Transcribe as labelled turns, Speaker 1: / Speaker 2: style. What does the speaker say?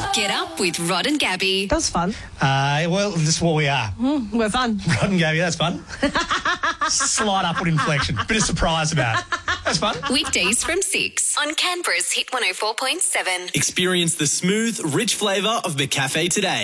Speaker 1: Get up with Rod and Gabby.
Speaker 2: That was fun.
Speaker 3: Well, this is what we are.
Speaker 2: We're fun.
Speaker 3: Rod and Gabby, that's fun. Slight upward inflection. Bit of surprise about it. That's fun.
Speaker 1: Weekdays from 6 on Canberra's Hit 104.7.
Speaker 4: Experience the smooth, rich flavour of McCafe today.